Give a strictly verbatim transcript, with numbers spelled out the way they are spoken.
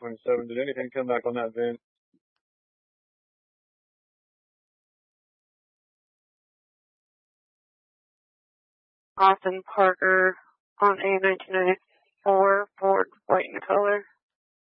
twenty-seven. Did anything come back on that V I N? Austin Parker on A nineteen ninety-four, Ford, white in color.